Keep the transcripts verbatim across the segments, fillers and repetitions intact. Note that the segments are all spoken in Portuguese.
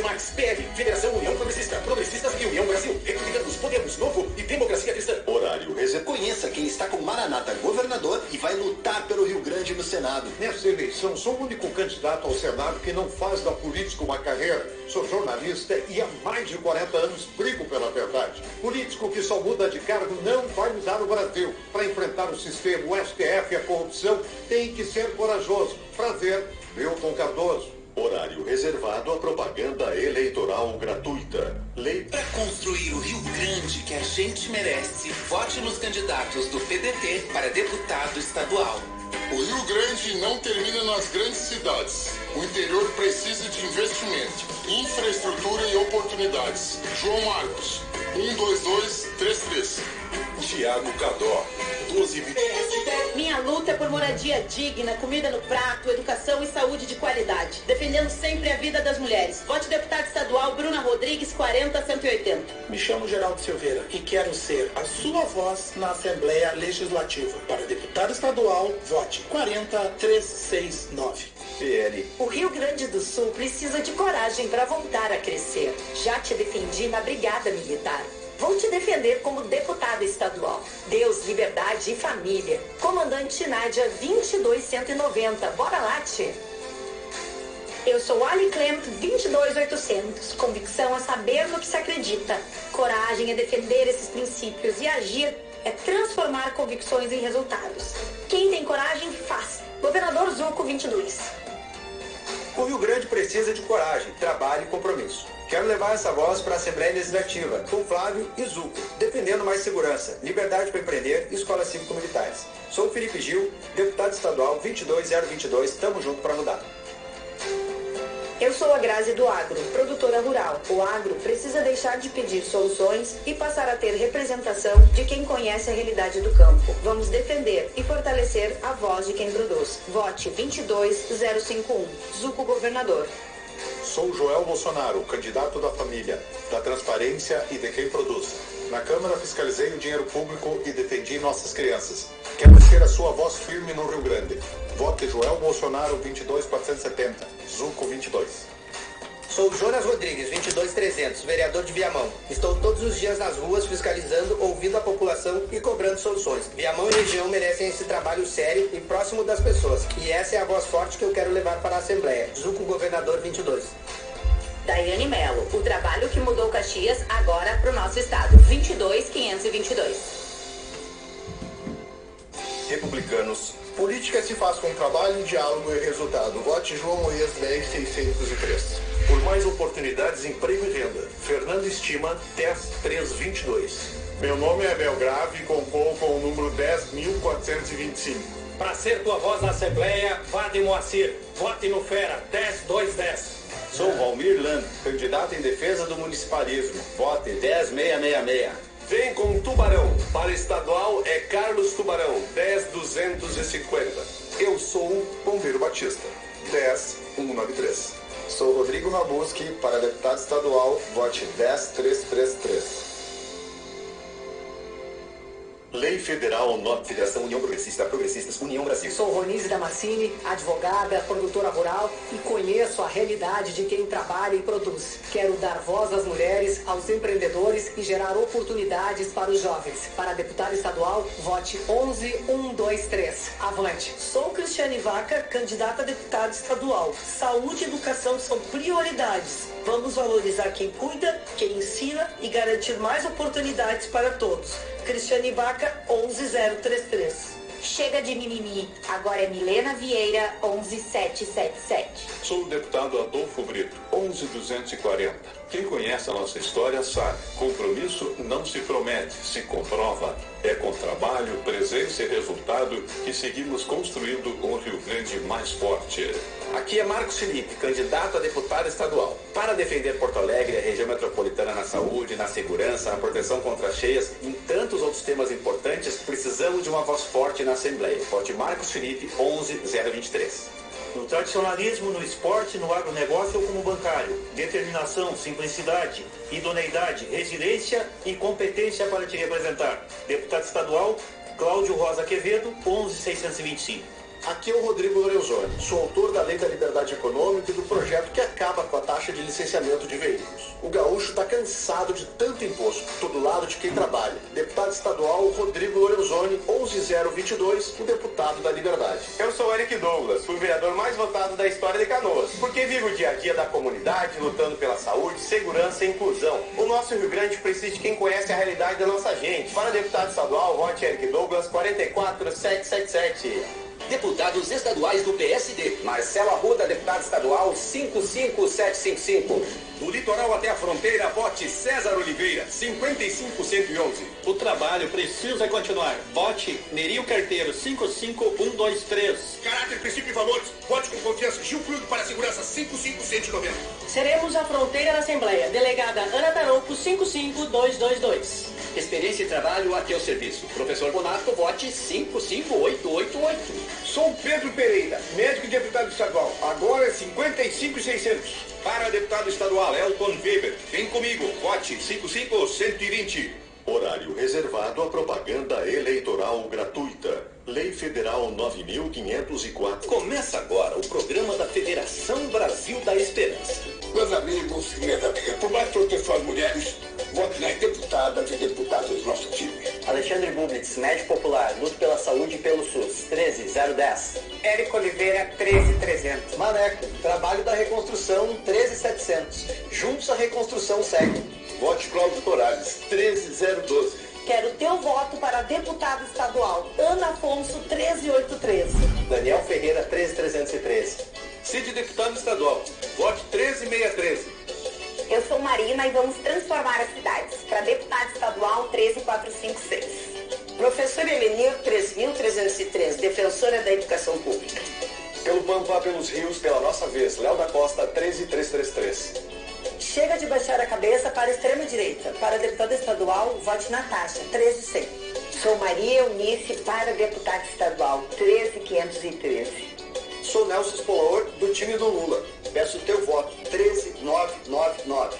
mais. P L, Federação União Progressista, Progressistas e União Brasil. Republicanos, Podemos, Novo e Democracia Cristã. Horário reservado. Conheça quem está com Maranata governador e vai lutar pelo Rio Grande no Senado. Nessa eleição, sou o único candidato ao Senado que não faz da política uma carreira. Sou jornalista e há mais de quarenta anos brigo pela verdade. Político que só muda de cargo não vai mudar o Brasil. Para enfrentar o sistema, o S T F e a corrupção, tem que ser corajoso. Prazer, Milton Cardoso. Horário reservado à propaganda eleitoral gratuita. Lei para construir o Rio Grande que a gente merece. Vote nos candidatos do P D T para deputado estadual. O Rio Grande não termina nas grandes cidades. O interior precisa de investimento, infraestrutura e oportunidades. João Marcos, um dois dois três três. Tiago Cadó, doze vinte. Minha luta é por moradia digna, comida no prato, educação e saúde de qualidade. Defendendo sempre a vida das mulheres. Vote deputado estadual Bruna Rodrigues, quarenta cento e oitenta. Me chamo Geraldo Silveira e quero ser a sua voz na Assembleia Legislativa. Para deputado estadual, vote quarenta trezentos e sessenta e nove. P L. O Rio Grande do Sul precisa de coragem para voltar a crescer. Já te defendi na Brigada Militar. Vou te defender como deputada estadual. Deus, liberdade e família. Comandante Nádia, vinte e dois cento e noventa. Bora lá, tchê. Eu sou Ali Clement, vinte e dois mil e oitocentos. Convicção é saber no que se acredita. Coragem é defender esses princípios. E agir é transformar convicções em resultados. Quem tem coragem, faz. Governador Zuco, vinte e dois. O Rio Grande precisa de coragem, trabalho e compromisso. Quero levar essa voz para a Assembleia Legislativa, com Flávio e Zuco, defendendo mais segurança, liberdade para empreender e escolas cívico-militares. Sou o Felipe Gil, deputado estadual vinte e dois zero vinte e dois, tamo junto para mudar. Eu sou a Grazi do Agro, produtora rural. O agro precisa deixar de pedir soluções e passar a ter representação de quem conhece a realidade do campo. Vamos defender e fortalecer a voz de quem produz. Vote vinte e dois zero cinco um. Zuco Governador. Sou Joel Bolsonaro, candidato da família, da transparência e de quem produz. Na Câmara fiscalizei o dinheiro público e defendi nossas crianças. Quero ser a sua voz firme no Rio Grande. Vote Joel Bolsonaro vinte e dois quatrocentos e setenta, Zuco vinte e dois. Sou Jonas Rodrigues, vinte e dois trezentos, vereador de Viamão. Estou todos os dias nas ruas fiscalizando, ouvindo a população e cobrando soluções. Viamão e região merecem esse trabalho sério e próximo das pessoas. E essa é a voz forte que eu quero levar para a Assembleia. Zuco Governador vinte e dois. Daiane Melo, o trabalho que mudou Caxias agora para o nosso estado. vinte e dois quinhentos e vinte e dois. Republicanos. Política se faz com trabalho, diálogo e resultado. Vote João Moias dez seiscentos e três. Por mais oportunidades, emprego e renda. Fernando Estima, dez trezentos e vinte e dois. Meu nome é Abel Grave e concorro com o número dez mil quatrocentos e vinte e cinco. Para ser tua voz na Assembleia, vá de Moacir. Vote no Fera, dez duzentos e dez. Sou Valmir Lando, candidato em defesa do municipalismo. Vote dez seiscentos e sessenta e seis. Vem com Tubarão. Para estadual é Carlos Tubarão, dez duzentos e cinquenta. Eu sou o Bombeiro Batista, dez cento e noventa e três. Sou Rodrigo Mabuski, para deputado estadual, vote dez trezentos e trinta e três. Lei Federal nove. Federação União Progressista, Progressistas, União Brasil. Sou Ronise Damascene, advogada, produtora rural e conheço a realidade de quem trabalha e produz. Quero dar voz às mulheres, aos empreendedores e gerar oportunidades para os jovens. Para deputado estadual, vote onze um dois três. Avante. Sou Cristiane Vaca, candidata a deputado estadual. Saúde e educação são prioridades. Vamos valorizar quem cuida, quem ensina e garantir mais oportunidades para todos. Cristiane Vaca, onze zero três três. Chega de mimimi. Agora é Milena Vieira, onze sete sete sete. Sou o deputado Adolfo Brito, onze duzentos e quarenta. Quem conhece a nossa história sabe. Compromisso não se promete, se comprova. É com trabalho, presença e resultado que seguimos construindo um Rio Grande mais forte. Aqui é Marcos Felipe, candidato a deputado estadual. Para defender Porto Alegre e a região metropolitana na saúde, na segurança, na proteção contra as cheias e em tantos outros temas importantes, precisamos de uma voz forte na Assembleia. Vote Marcos Felipe, onze zero vinte e três. No tradicionalismo, no esporte, no agronegócio ou como bancário. Determinação, simplicidade, idoneidade, resiliência e competência para te representar. Deputado estadual, Cláudio Rosa Quevedo, onze seiscentos e vinte e cinco. Aqui é o Rodrigo Lorenzoni. Sou autor da Lei da Liberdade Econômica e do projeto que acaba com a taxa de licenciamento de veículos. O gaúcho está cansado de tanto imposto, todo lado de quem trabalha. Deputado estadual Rodrigo Lorenzoni, onze zero vinte e dois, o deputado da Liberdade. Eu sou Eric Douglas, fui o vereador mais votado da história de Canoas, porque vivo o dia a dia da comunidade, lutando pela saúde, segurança e inclusão. O nosso Rio Grande precisa de quem conhece a realidade da nossa gente. Para deputado estadual, vote Eric Douglas, quatro quatro sete sete sete. Deputados estaduais do P S D. Marcelo Arruda, deputado estadual, cinco cinco sete cinco cinco. Do litoral até a fronteira, vote César Oliveira, cinquenta e cinco cento e onze. O trabalho precisa continuar. Vote Nerio Carteiro, cinco cinco um dois três. Caráter, princípio e valores. Vote com confiança. Gil Cruz para a segurança, cinco cinco cento e noventa. Seremos a fronteira na Assembleia. Delegada Ana Tarouco, cinco cinco dois dois dois. Experiência e trabalho a teu serviço. Professor Bonato, vote cinco cinco oito oito oito. Sou Pedro Pereira, médico e deputado estadual. Agora é cinquenta e cinco seiscentos. Para deputado estadual, Elton Weber. Vem comigo, vote cinco cinco cento e vinte. Horário reservado à propaganda eleitoral gratuita. Lei Federal nove mil quinhentos e quatro. Começa agora o programa da Federação Brasil da Esperança. Meus amigos e minhas amigas, por mais proteção às mulheres, vote nas deputadas e deputados do nosso time. Alexandre Bublitz, médico popular, luta pela saúde e pelo SUS, treze zero dez. Érico Oliveira, treze trezentos. Maneco, trabalho da reconstrução, treze setecentos. Juntos a reconstrução segue. Vote Cláudio Torales, treze zero doze. Quero teu voto para deputado estadual, Ana Afonso, treze oito treze. Daniel Ferreira, treze trezentos e treze. Cid, deputado estadual, vote treze seiscentos e treze. Eu sou Marina e vamos transformar as cidades. Para deputado estadual, treze quatrocentos e cinquenta e seis. Professora Elenir, três mil trezentos e três, defensora da educação pública. Pelo Pampa, pelos Rios, pela nossa vez, Léo da Costa, treze trezentos e trinta e três. Chega de baixar a cabeça para a extrema-direita. Para deputada estadual, vote Natasha, treze cem. Sou Maria Eunice, para deputado estadual, treze quinhentos e treze. Sou Nelson Spolaor, do time do Lula. Peço teu voto, treze mil novecentos e noventa e nove.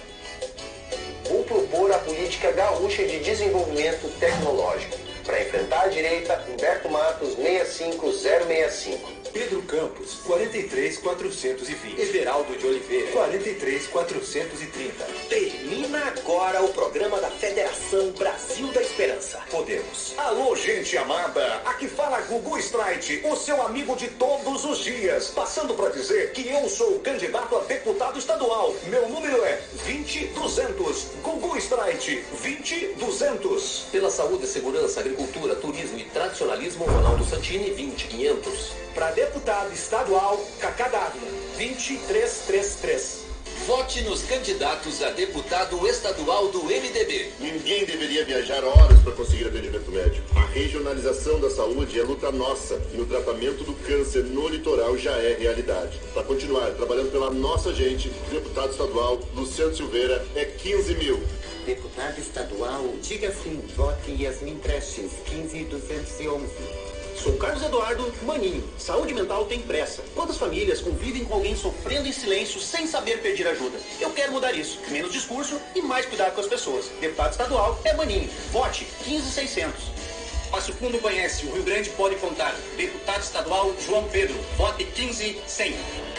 Vou propor a política gaúcha de desenvolvimento tecnológico. Para enfrentar a direita, Humberto Matos, seis cinco zero seis cinco. Pedro Campos, quarenta e três quatrocentos e vinte. Everaldo de Oliveira, quarenta e três quatrocentos e trinta. Termina agora o programa da Federação Brasil da Esperança. Podemos. Alô, gente amada. Aqui fala Gugu Streit, o seu amigo de todos os dias. Passando para dizer que eu sou o candidato a deputado estadual. Meu número é vinte duzentos. Gugu Streit, vinte duzentos. Pela saúde, segurança, agricultura, turismo e tradicionalismo, Ronaldo Santini, vinte quinhentos. Para deputado estadual, Cacá Dávila, vinte e três trezentos e trinta e três. Vote nos candidatos a deputado estadual do M D B. Ninguém deveria viajar horas para conseguir atendimento médico. A regionalização da saúde é luta nossa e o tratamento do câncer no litoral já é realidade. Para continuar trabalhando pela nossa gente, deputado estadual Luciano Silveira é quinze mil. Deputado estadual, diga sim, vote Yasmin Prestes, quinze duzentos e onze. Sou Carlos Eduardo Maninho. Saúde mental tem pressa. Quantas famílias convivem com alguém sofrendo em silêncio sem saber pedir ajuda? Eu quero mudar isso. Menos discurso e mais cuidado com as pessoas. Deputado estadual é Maninho. Vote quinze mil e seiscentos. Passo Fundo conhece. O Rio Grande pode contar. Deputado estadual João Pedro. Vote quinze mil e cem.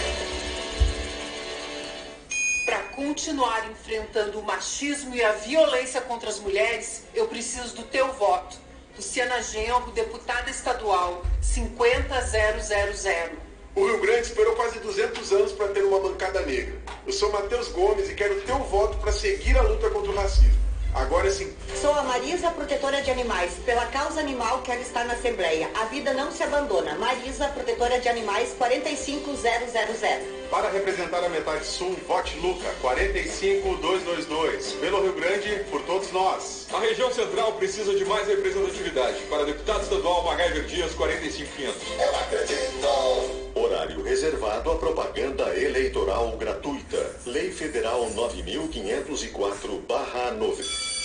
Para continuar enfrentando o machismo e a violência contra as mulheres, eu preciso do teu voto. Luciana Genro, deputada estadual, cinquenta zero zero zero. O Rio Grande esperou quase duzentos anos para ter uma bancada negra. Eu sou Matheus Gomes e quero teu voto para seguir a luta contra o racismo. Agora sim. Sou a Marisa, protetora de animais. Pela causa animal, quero estar na Assembleia. A vida não se abandona. Marisa, protetora de animais, quarenta e cinco zero zero zero. Para representar a metade sul, vote Luca, quarenta e cinco duzentos e vinte e dois. Pelo Rio Grande, por todos nós. A região central precisa de mais representatividade. Para deputado estadual, MacGyver Dias, quarenta e cinco quinhentos. Eu acredito. Horário reservado à propaganda eleitoral gratuita. Lei Federal nove mil quinhentos e quatro barra nove.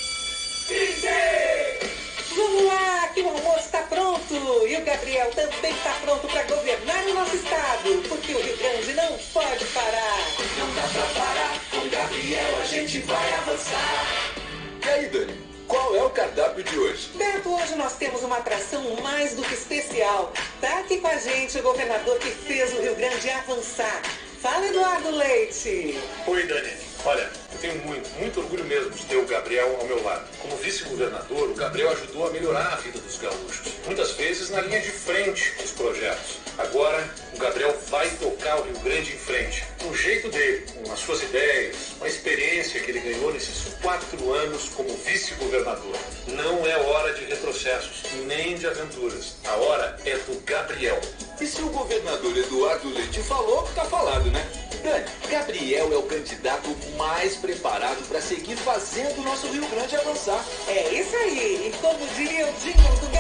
Vamos lá, que o almoço está pronto. E o Gabriel também está pronto para governar o nosso estado. Porque o Rio Grande não pode parar. Não dá pra parar, com o Gabriel a gente vai avançar. E aí, Dani? Qual é o cardápio de hoje? Beto, hoje nós temos uma atração mais do que especial. Tá aqui com a gente o governador que fez o Rio Grande avançar. Fala, Eduardo Leite. Oi, Dani. Olha, eu tenho muito, muito orgulho mesmo de ter o Gabriel ao meu lado. Como vice-governador, o Gabriel ajudou a melhorar a vida dos gaúchos. Muitas vezes na linha de frente dos projetos. Agora, o Gabriel vai tocar o Rio Grande em frente. Do jeito dele, com as suas ideias, com a experiência que ele ganhou nesses quatro anos como vice-governador. Não é hora de retrocessos, nem de aventuras. A hora é do Gabriel. E se o governador Eduardo Leite falou, tá falado, né? Dani, Gabriel é o candidato mais preparado para seguir fazendo o nosso Rio Grande avançar. É isso aí. E como diria o jingle do